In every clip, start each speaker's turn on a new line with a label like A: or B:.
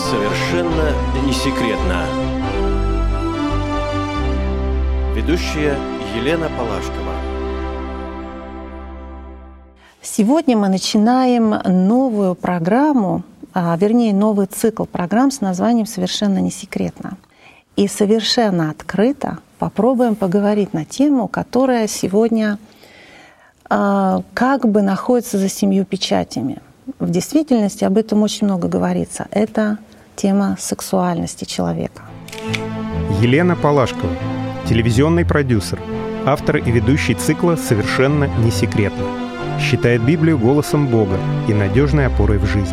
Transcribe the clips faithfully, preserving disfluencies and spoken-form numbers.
A: Совершенно не секретно. Ведущая Елена Палашкова.
B: Сегодня мы начинаем новую программу, а, вернее, новый цикл программ с названием «Совершенно не секретно». И совершенно открыто попробуем поговорить на тему, которая сегодня а, как бы находится за семью печатями. В действительности об этом очень много говорится. Это тема сексуальности человека.
C: Елена Палашкова, телевизионный продюсер, автор и ведущий цикла «Совершенно не секретно». Считает Библию голосом Бога и надежной опорой в жизни.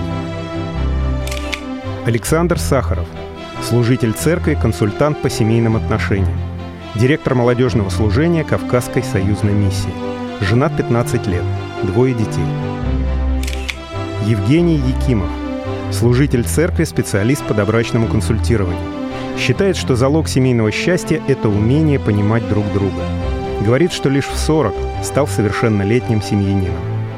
C: Александр Сахаров, служитель церкви, консультант по семейным отношениям, директор молодежного служения Кавказской союзной миссии. Женат пятнадцать лет, двое детей. Евгений Якимов, служитель церкви, специалист по добрачному консультированию. Считает, что залог семейного счастья – это умение понимать друг друга. Говорит, что лишь в сорок стал совершеннолетним семьянином.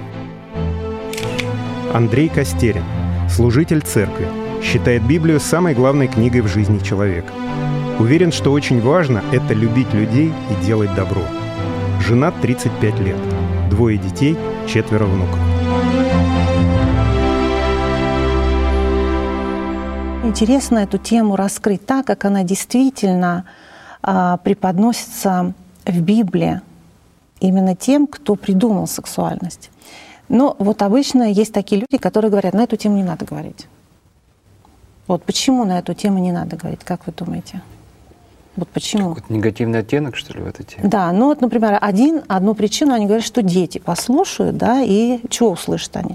C: Андрей Костерин, служитель церкви, считает Библию самой главной книгой в жизни человека. Уверен, что очень важно – это любить людей и делать добро. Женат тридцать пять лет, двое детей, четверо внуков.
B: Интересно эту тему раскрыть так, как она действительно а, преподносится в Библии именно тем, кто придумал сексуальность. Но вот обычно есть такие люди, которые говорят, на эту тему не надо говорить. Вот почему на эту тему не надо говорить, как вы думаете? Вот почему?
D: Какой-то негативный оттенок, что ли, в этой теме?
B: Да, ну вот, например, один, одну причину, они говорят, что дети послушают, да, и что услышат они?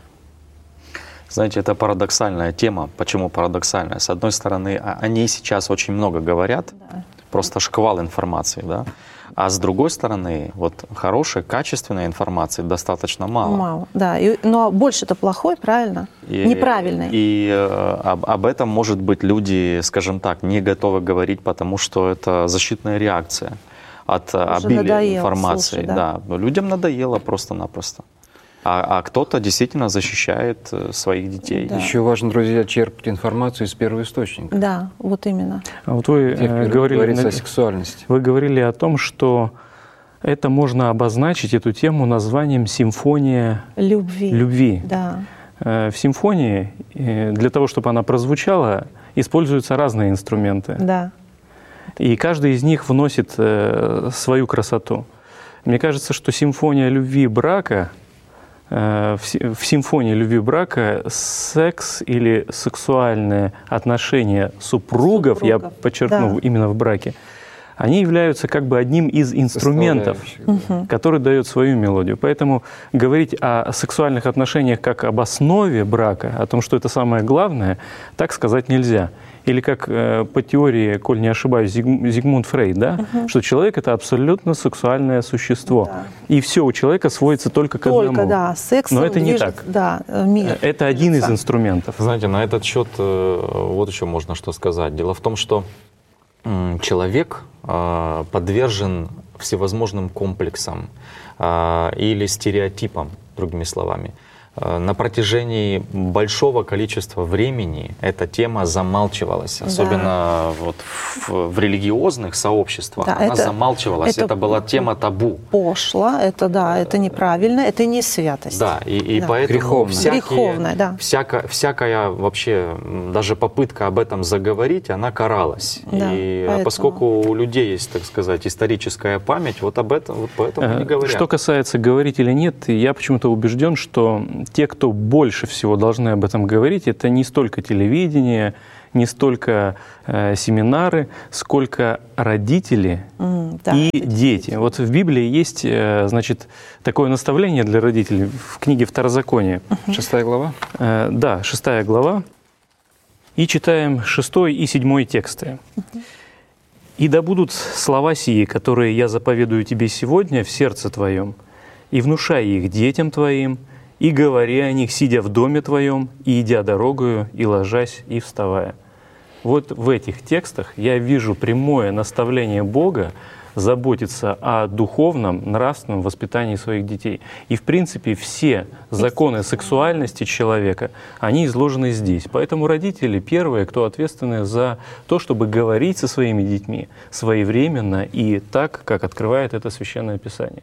E: Знаете, это парадоксальная тема. Почему парадоксальная? С одной стороны, о ней сейчас очень много говорят, да. Просто шквал информации, да. А с другой стороны, вот хорошей, качественной информации достаточно мало.
B: Мало, да. И, но больше-то плохой, правильно?
E: И,
B: Неправильный.
E: И э, об, об этом, может быть, люди, скажем так, не готовы говорить, потому что это защитная реакция от Уже обилия надоело, информации. Слушай, да? Да, людям надоело просто-напросто. А, а кто-то действительно защищает своих детей.
D: Да. Еще важно, друзья, черпать информацию из первого источника.
B: Да, вот именно.
F: А вот вы
D: Тех,
F: э, говорили
D: о сексуальности.
F: Вы говорили о том, что это можно обозначить, эту тему, названием «Симфония
B: любви».
F: любви.
B: Да.
F: Э, в симфонии, э, для того, чтобы она прозвучала, используются разные инструменты.
B: Да.
F: И каждый из них вносит э, свою красоту. Мне кажется, что симфония любви брака — В симфонии любви брака секс или сексуальные отношения супругов, супругов. я подчеркну, да. именно в браке, они являются как бы одним из инструментов, угу. который дает свою мелодию. Поэтому говорить о сексуальных отношениях как об основе брака, о том, что это самое главное, так сказать нельзя. Или как э, по теории, коль не ошибаюсь, Зиг, Зигмунд Фрейд, да? угу. что человек — это абсолютно сексуальное существо. Да. И все у человека сводится только к
B: только,
F: одному.
B: Да, секс.
F: Но это не
B: движет,
F: так.
B: Да, мир.
F: Это один из инструментов.
E: Знаете, на этот счет вот еще можно что сказать. Дело в том, что человек подвержен всевозможным комплексам или стереотипам, другими словами. На протяжении большого количества времени эта тема замалчивалась, особенно да. вот в, в религиозных сообществах. Да, она это, замалчивалась, это, это была тема табу.
B: Пошло, это да, это неправильно, это не святость.
E: Да, и, и
B: да.
E: поэтому
D: Греховно.
E: всякие,
B: Греховно, да.
E: всяко, всякая вообще, даже попытка об этом заговорить, она каралась.
B: Да,
E: и
B: поэтому.
E: Поскольку у людей есть, так сказать, историческая память, вот об этом, вот поэтому не говорят.
F: Что касается говорить или нет, я почему-то убежден, что те, кто больше всего должны об этом говорить, это не столько телевидение, не столько э, семинары, сколько родители mm, да, и дети. Вот в Библии есть, э, значит, такое наставление для родителей в книге Второзакония.
D: Uh-huh. Шестая глава?
F: Э, да, шестая глава. И читаем шестой и седьмой тексты. Uh-huh. «И да будут слова сии, которые я заповедую тебе сегодня в сердце твоем, и внушай их детям твоим, и говори о них, сидя в доме твоем, и идя дорогою, и ложась, и вставая». Вот в этих текстах я вижу прямое наставление Бога заботиться о духовном, нравственном воспитании своих детей. И, в принципе, все законы сексуальности человека, они изложены здесь. Поэтому родители первые, кто ответственны за то, чтобы говорить со своими детьми своевременно и так, как открывает это Священное Писание.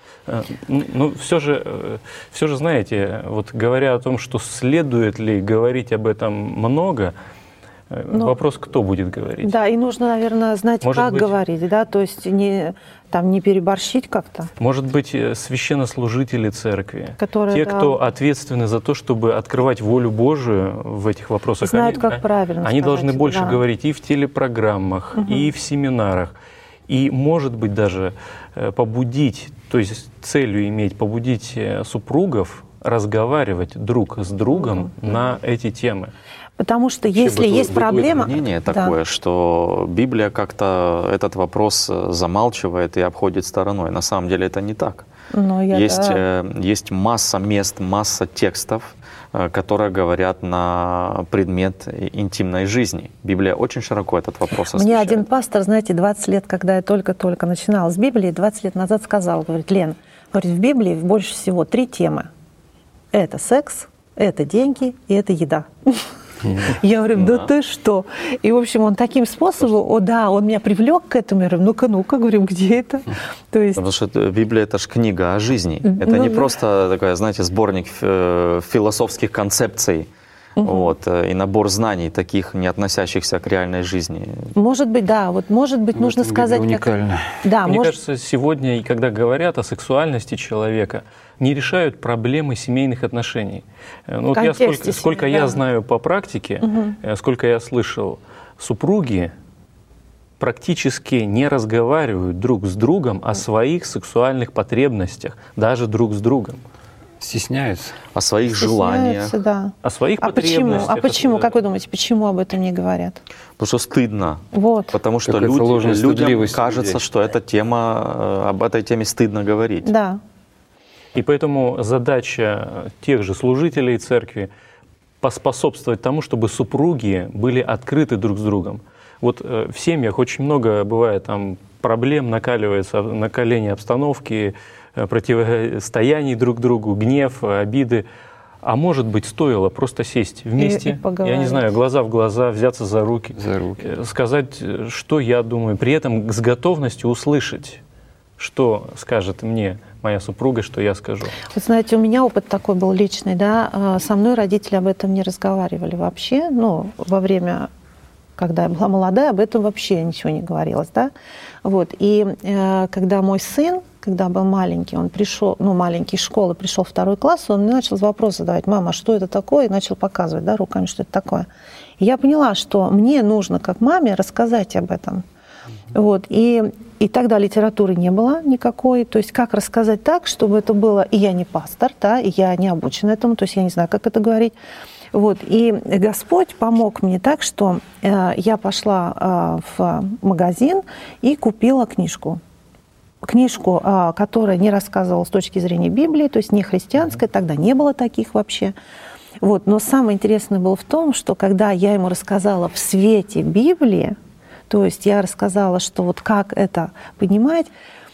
F: Ну, все же, все же, знаете, вот говоря о том, что следует ли говорить об этом много, но, вопрос, кто будет говорить.
B: Да, и нужно, наверное, знать,
F: может
B: как
F: быть,
B: говорить, да, то есть не, там, не переборщить как-то.
F: Может быть, священнослужители церкви,
B: которые,
F: те,
B: да,
F: кто ответственны за то, чтобы открывать волю Божию в этих вопросах.
B: Знают,
F: они,
B: как правильно
F: Они
B: сказать,
F: должны больше
B: да.
F: говорить и в телепрограммах, угу. и в семинарах. И, может быть, даже побудить, то есть целью иметь, побудить супругов разговаривать друг с другом mm-hmm. на эти темы.
B: Потому что если есть
E: бытует
B: проблема...
E: мнение
B: да.
E: такое, что Библия как-то этот вопрос замалчивает и обходит стороной. На самом деле это не так.
B: Но я,
E: есть,
B: да.
E: есть масса мест, масса текстов, которые говорят на предмет интимной жизни. Библия очень широко этот вопрос освещает.
B: Мне один пастор, знаете, двадцать лет, когда я только-только начинала с Библии, двадцать лет назад сказал, говорит, Лен, говорит, в Библии больше всего три темы. Это секс, это деньги и это еда. Я говорю, да ты что? И, в общем, он таким способом, о да, он меня привлек к этому. Я говорю, ну-ка, ну-ка, говорим, где это? То есть...
E: Потому что Библия — это же книга о жизни. Это ну, не да. просто такая, знаете, сборник философских концепций. Угу. Вот, и набор знаний, таких, не относящихся к реальной жизни.
B: Может быть, да. Вот, может быть,
D: в
B: нужно сказать...
D: Уникально.
B: Как... Да,
F: Мне
B: может...
F: кажется, сегодня, когда говорят о сексуальности человека, не решают проблемы семейных отношений. Ну, вот я сколько, семьи, сколько да. я знаю по практике, угу. сколько я слышал, супруги практически не разговаривают друг с другом о своих сексуальных потребностях, даже друг с другом.
D: Стесняются.
E: О своих желаниях.
B: Да.
F: О своих
B: а
F: потребностях.
B: Почему? А почему? Как вы думаете, почему об этом не говорят?
E: Потому что стыдно.
B: Вот.
E: Потому что люди, людям кажется, людей. что эта тема, об этой теме стыдно говорить.
B: Да.
F: И поэтому задача тех же служителей церкви поспособствовать тому, чтобы супруги были открыты друг с другом. Вот в семьях очень много бывает там проблем, накаливается накаление обстановки, противостояний друг другу, гнев, обиды. А может быть, стоило просто сесть вместе,
B: и, и
F: я не знаю, глаза в глаза, взяться за руки,
D: за руки,
F: сказать, что я думаю, при этом с готовностью услышать, что скажет мне моя супруга, что я скажу.
B: Вы знаете, у меня опыт такой был личный, да, со мной родители об этом не разговаривали вообще, ну, во время, когда я была молодая, об этом вообще ничего не говорилось, да, вот, и э, когда мой сын, когда был маленький, он пришел, ну, маленький из школы, пришел в второй класс, он мне начал вопрос задавать, мама, что это такое, и начал показывать, да, руками, что это такое. И я поняла, что мне нужно, как маме, рассказать об этом. Вот, и, и тогда литературы не было никакой, то есть как рассказать так, чтобы это было, и я не пастор, да, и я не обучена этому, то есть я не знаю, как это говорить. Вот, и Господь помог мне так, что э, я пошла э, в магазин и купила книжку. Книжку, э, которая не рассказывала с точки зрения Библии, то есть не христианская, тогда не было таких вообще. Вот, но самое интересное было в том, что когда я ему рассказала в свете Библии, то есть я рассказала, что вот как это понимать,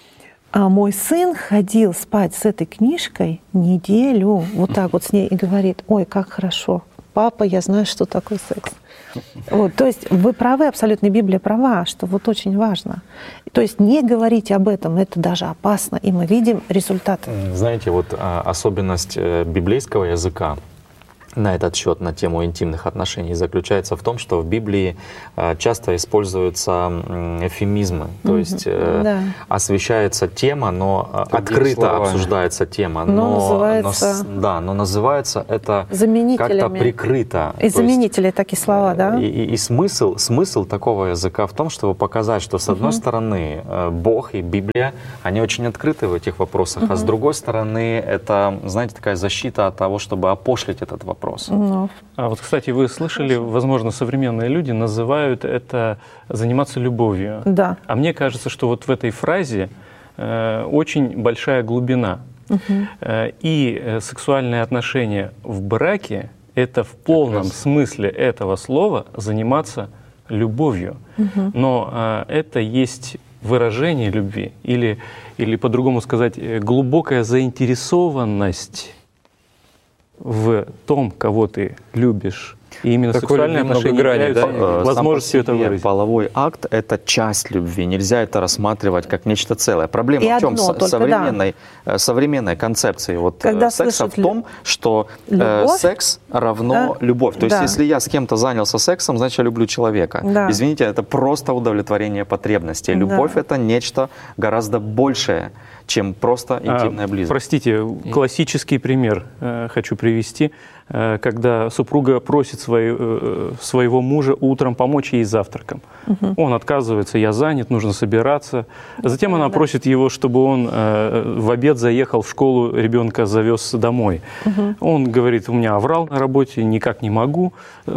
B: а мой сын ходил спать с этой книжкой неделю, вот так вот с ней, и говорит, ой, как хорошо, папа, я знаю, что такое секс. Вот, то есть вы правы, абсолютно, Библия права, что вот очень важно. То есть не говорить об этом, это даже опасно, и мы видим результаты.
E: Знаете, вот особенность библейского языка на этот счет, на тему интимных отношений, заключается в том, что в Библии часто используются эвфемизмы, то mm-hmm. есть да. освещается тема, но Другие открыто слова. обсуждается тема, но,
B: но, называется...
E: но, да, но называется это как-то прикрыто.
B: И заменители есть, такие слова, да?
E: И, и, и смысл, смысл такого языка в том, чтобы показать, что с одной mm-hmm. стороны Бог и Библия, они очень открыты в этих вопросах, mm-hmm. а с другой стороны это, знаете, такая защита от того, чтобы опошлить этот вопрос.
B: No.
F: А вот, кстати, вы слышали, возможно, современные люди называют это заниматься любовью.
B: Да.
F: А мне кажется, что вот в этой фразе э, очень большая глубина. Uh-huh. Э, и э, сексуальные отношения в браке — это в полном смысле этого слова заниматься любовью. Uh-huh. Но э, это есть выражение любви, или, или по-другому сказать, глубокая заинтересованность в том, кого ты любишь. И именно
D: Такой
F: сексуальные
D: любви много
F: отношения
D: граней,
F: являются
D: да?
F: возможностью это выразить.
G: Половой акт — это часть любви. Нельзя это рассматривать как нечто целое. Проблема
B: И
G: в чем?
B: одно только,
G: Современной, э, современной концепции вот,
B: Когда
G: э, секса
B: слышат
G: в том, что э,
B: любовь,
G: секс равно
B: да,
G: любовь. То есть
B: да.
G: если я с кем-то занялся сексом, значит, я люблю человека.
B: Да.
G: Извините, это просто удовлетворение потребностей. Любовь
B: Да.
G: — это нечто гораздо большее, чем просто интимная
F: А,
G: близость.
F: Простите, классический пример э, хочу привести, э, когда супруга просит свою, э, своего мужа утром помочь ей с завтраком. Угу. Он отказывается, я занят, нужно собираться. Затем она
B: да.
F: просит его, чтобы он э, в обед заехал в школу, ребенка завез домой. Угу. Он говорит, у меня оврал на работе, никак не могу.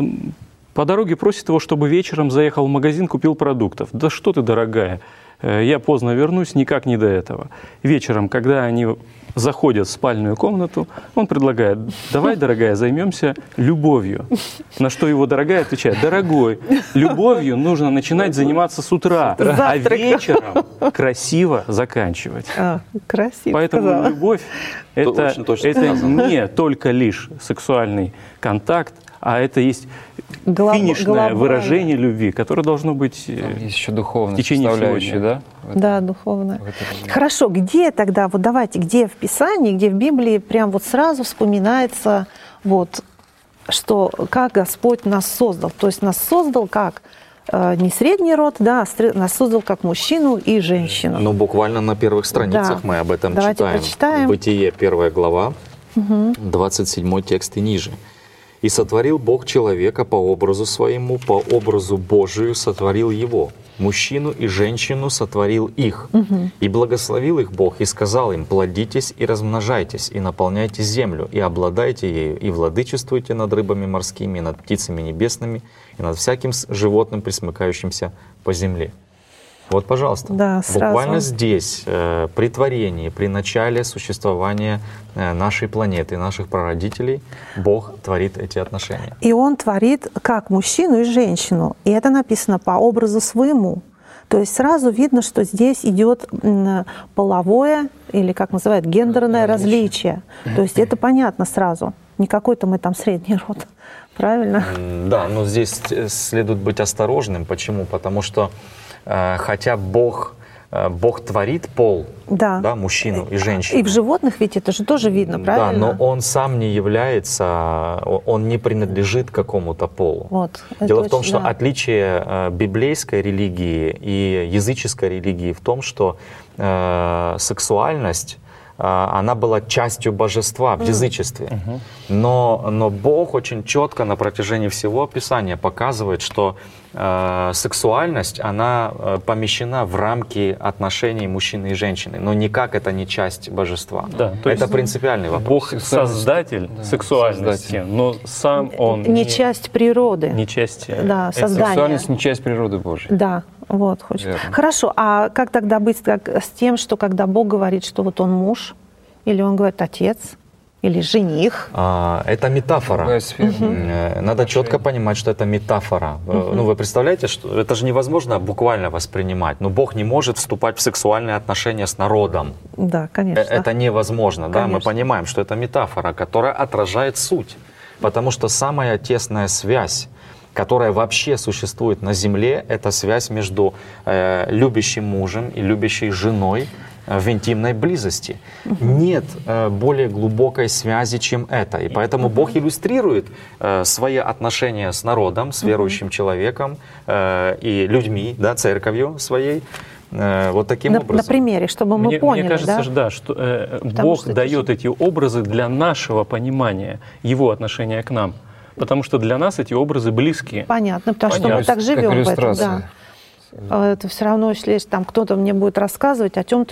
F: По дороге просит его, чтобы вечером заехал в магазин, купил продуктов. Да что ты, дорогая, я поздно вернусь, никак не до этого. Вечером, когда они заходят в спальную комнату, он предлагает, давай, дорогая, займемся любовью. На что его дорогая отвечает, дорогой, любовью нужно начинать заниматься с утра, а вечером красиво заканчивать.
B: А, красиво
F: Поэтому
B: сказала.
F: любовь — это,
G: очень точно
F: это
G: сказано.
F: не только лишь сексуальный контакт, а это есть
B: Глоб-
F: финишное
B: глобально.
F: выражение любви, которое должно быть э,
D: Там есть еще духовная
F: в течение
D: составляющая,
F: всего
D: да? В
B: Да, духовно.
D: в этой любви.
B: Хорошо, где тогда, вот давайте, где в Писании, где в Библии прям вот сразу вспоминается вот, что как Господь нас создал. То есть нас создал как э, не средний род, да, а стр- нас создал как мужчину и женщину.
E: Ну, буквально на первых страницах
B: Да.
E: мы об этом
B: Давайте
E: читаем.
B: прочитаем.
E: Бытие, первая глава, двадцать седьмой текст и ниже. «И сотворил Бог человека по образу своему, по образу Божию сотворил его. Мужчину и женщину сотворил их. И благословил их Бог, и сказал им, плодитесь и размножайтесь, и наполняйте землю, и обладайте ею, и владычествуйте над рыбами морскими, и над птицами небесными, и над всяким с- животным, присмыкающимся по земле». Вот, пожалуйста.
B: Да, сразу.
E: Буквально здесь, э, при творении, при начале существования э, нашей планеты, наших прародителей, Бог творит эти отношения.
B: И Он творит как мужчину и женщину. И это написано по образу своему. То есть сразу видно, что здесь идет м, половое, или как называют, гендерное различие. То есть это понятно сразу. Не какой-то мы там средний род. Правильно?
E: М, Да, но здесь э, следует быть осторожным. Почему? Потому что э, хотя Бог, э, Бог творит пол,
B: Да.
E: да, мужчину и женщину.
B: И в животных ведь это же тоже видно, правильно?
E: Да, но он сам не является, о- он не принадлежит какому-то полу.
B: Вот, это
E: Дело в том,
B: очень-
E: что
B: да.
E: отличие э, библейской религии и языческой религии в том, что э, сексуальность, э, она была частью божества в язычестве. Но, но Бог очень четко на протяжении всего Писания показывает, что э, сексуальность, она э, помещена в рамки отношений мужчины и женщины, но никак это не часть божества.
F: Да, то
E: это
F: есть
E: принципиальный вопрос.
F: Бог
D: Сексуальность.
F: создатель
D: Да,
F: сексуальности,
D: создатель.
F: но сам он
B: Не часть природы.
F: не часть. э,
B: Да,
F: этого.
B: создание.
D: Сексуальность не часть природы Божьей.
B: Да, вот хочет.
D: Верно.
B: Хорошо, а как тогда быть как, с тем, что когда Бог говорит, что вот он муж, или он говорит отец, или жених?
E: А, это метафора.
D: Другая сфера.
E: Э, Надо четко понимать, что это метафора. Э, Ну, вы представляете, что это же невозможно буквально воспринимать. Но Бог не может вступать в сексуальные отношения с народом.
B: Да,
E: Э,
B: конечно.
E: Это невозможно. Да? Мы
B: Конечно.
E: понимаем, что это метафора, которая отражает суть. Потому что самая тесная связь, которая вообще существует на земле, это связь между э, любящим мужем и любящей женой э, в интимной близости. Нет э, более глубокой связи, чем это. И поэтому Бог иллюстрирует э, свои отношения с народом, с верующим человеком э, и людьми, да, церковью своей, э, вот таким
B: на,
E: образом.
B: на примере, чтобы мы
F: Мне,
B: поняли,
F: мне кажется,
B: да?
F: что да, что э,
B: Потому
F: Бог
B: что это
F: дает
B: же-
F: эти образы для нашего понимания, Его отношения к нам. Потому что для нас эти образы близкие.
B: Понятно, потому что мы
F: Понятно.
B: так живем
D: Как
B: в этом.
D: иллюстрация.
B: Да. Это все равно, если там кто-то мне будет рассказывать о чем-то,